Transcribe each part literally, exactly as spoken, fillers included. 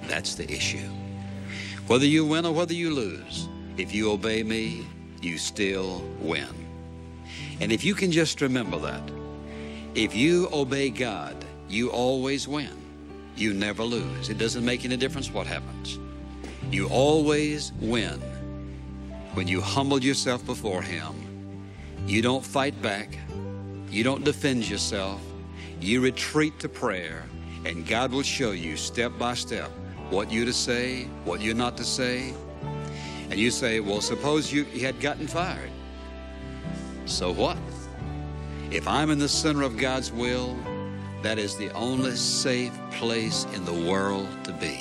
That's the issue. Whether you win or whether you lose, if you obey me, you still win. And if you can just remember that, if you obey God, you always win. You never lose. It doesn't make any difference what happens. You always win when you humble yourself before Him. You don't fight back. You don't defend yourself. You retreat to prayer, and God will show you step by step what you to say, what you're not to say. And you say, well, suppose you, you had gotten fired. So what? If I'm in the center of God's will, that is the only safe place in the world to be.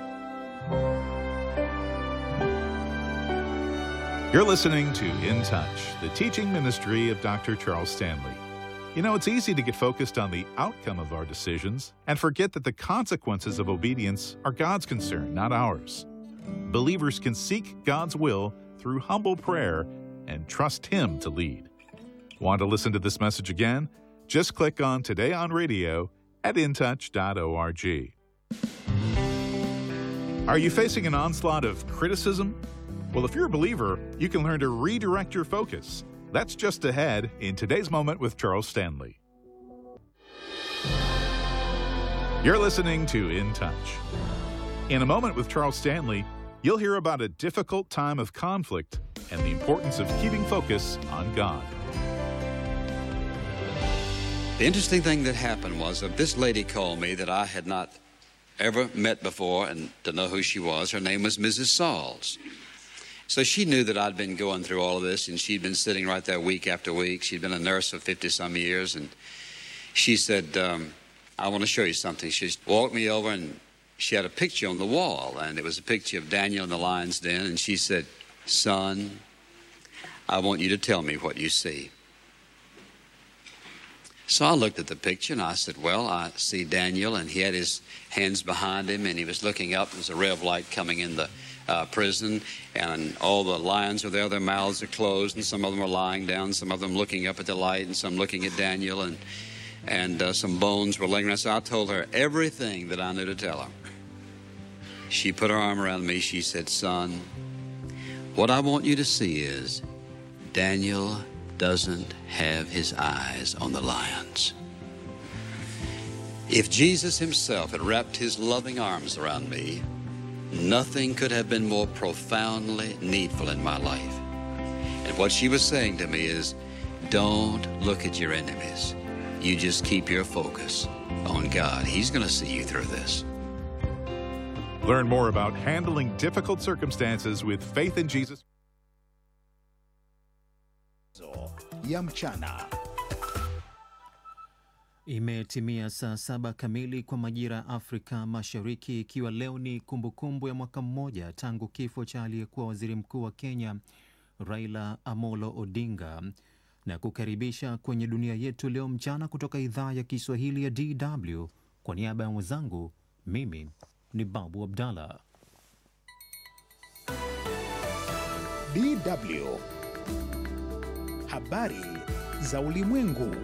You're listening to In Touch, the teaching ministry of Doctor Charles Stanley. You know, it's easy to get focused on the outcome of our decisions and forget that the consequences of obedience are God's concern, not ours. Believers can seek God's will through humble prayer and trust Him to lead. Want to listen to this message again? Just click on Today on Radio at in touch dot org. Are you facing an onslaught of criticism? Well, if you're a believer, you can learn to redirect your focus. That's just ahead in Today's Moment with Charles Stanley. You're listening to In Touch. In a moment with Charles Stanley, you'll hear about a difficult time of conflict and the importance of keeping focus on God. The interesting thing that happened was that this lady called me that I had not ever met before and to know who she was. Her name was Missus Sauls. So she knew that I'd been going through all of this, and she'd been sitting right there week after week. She'd been a nurse for fifty-some years, and she said, um, I want to show you something. She just walked me over, and she had a picture on the wall, and it was a picture of Daniel in the lion's den, and she said, son, I want you to tell me what you see. So I looked at the picture, and I said, well, I see Daniel, and he had his hands behind him, and he was looking up. There was a ray of light coming in the uh, prison, and all the lions were there. Their mouths are closed, and some of them were lying down, some of them looking up at the light, and some looking at Daniel, and, and uh, some bones were laying around. So I told her everything that I knew to tell her. She put her arm around me. She said, son, what I want you to see is Daniel doesn't have his eyes on the lions. If Jesus himself had wrapped his loving arms around me, nothing could have been more profoundly needful in my life. And what she was saying to me is, don't look at your enemies. You just keep your focus on God. He's going to see you through this. Learn more about handling difficult circumstances with faith in Jesus. Ya mchana. Imetimia saa saba kamili kwa majira ya Afrika Mashariki, ikiwa leo ni kumbukumbu ya mwaka mmoja tangu kifo cha aliyekuwa waziri mkuu wa Kenya Raila Amolo Odinga, na kukaribisha kwenye dunia yetu leo mchana kutoka idhaa ya Kiswahili ya D W. Kwa niaba ya mwenzangu, mimi ni Babu Abdalla. D W. Habari za ulimwengu.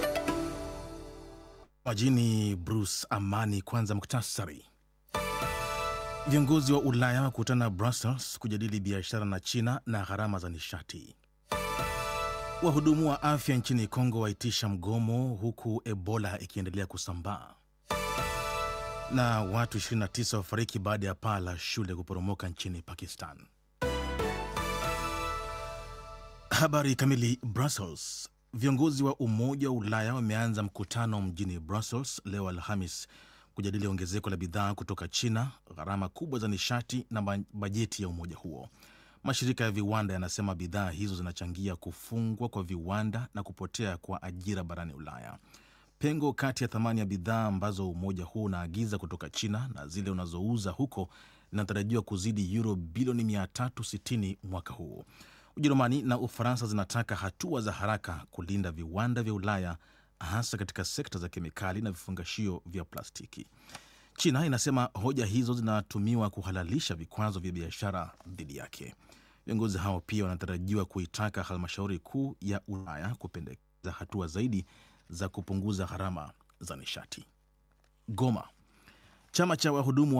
Majini Bruce Amani. Kwanza muktasari. Viongozi wa Ulaya wakutana Brussels kujadili biashara na China na gharama za nishati. Wahudumu wa afya nchini Kongo waitisha mgomo huku Ebola ikiendelea kusambaa. Na watu ishirini na tisa wafariki baada ya paa la shule kuporomoka nchini Pakistan. Habari kamili. Brussels. Viongozi wa Umoja wa Ulaya wameanza mkutano mjini Brussels leo Alhamis kujadili ongezeko la bidhaa kutoka China, gharama kubwa za nishati na bajeti ya umoja huo. Mashirika ya viwanda yanasema bidhaa hizo zinachangia kufungwa kwa viwanda na kupotea kwa ajira barani Ulaya. Pengo kati ya thamani ya bidhaa ambazo umoja huo unaagiza kutoka China na zile unazouza huko linatarajiwa kuzidi euro bilioni mia tatu sitini mwaka huu. Ujerumani na Ufaransa zinataka hatua za haraka kulinda viwanda vya Ulaya, hasa katika sekta za kemikali na vifungashio vya plastiki. China inasema hoja hizo zinatumiwa kuhalalisha vikwazo vya biashara dhidi yake. Viongozi hao pia wanatarajiwa kuitaka halmashauri kuu ya Ulaya kupendekeza hatua zaidi za kupunguza gharama za nishati. Goma. Chama cha wahudumu